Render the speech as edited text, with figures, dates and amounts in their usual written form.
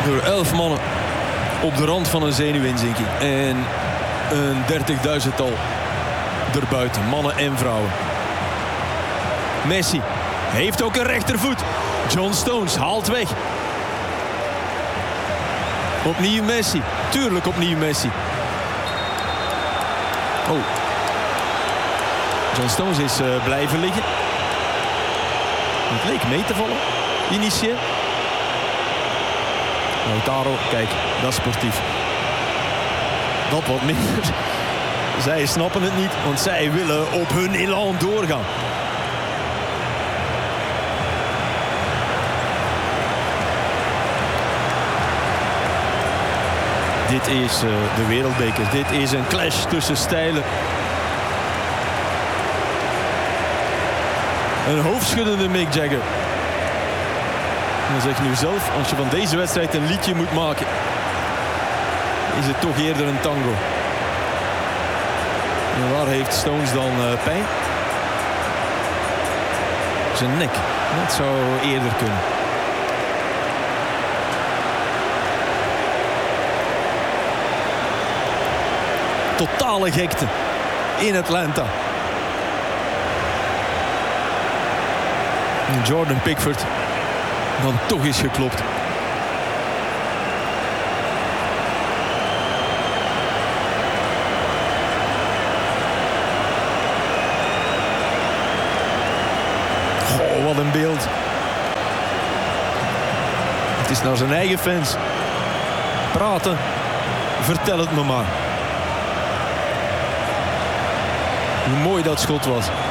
Door 11 mannen op de rand van een zenuwinzinking. En een 30.000-tal erbuiten. Mannen en vrouwen. Messi heeft ook een rechtervoet. John Stones haalt weg. Opnieuw Messi. Tuurlijk opnieuw Messi. Oh. John Stones is blijven liggen. Het leek mee te vallen. Initieel. Lautaro, kijk, dat is sportief. Dat wat minder. Zij snappen het niet, want zij willen op hun elan doorgaan. Dit is de wereldbeker. Dit is een clash tussen stijlen. Een hoofdschuddende Mick Jagger. Dan zeg je nu zelf, als je van deze wedstrijd een liedje moet maken, is het toch eerder een tango. En waar heeft Stones dan pijn? Zijn nek. Dat zou eerder kunnen. Totale gekte in Atlanta. En Jordan Pickford dan toch is geklopt. Oh, wat een beeld. Het is naar zijn eigen fans. Praten. Vertel het me maar. Hoe mooi dat schot was.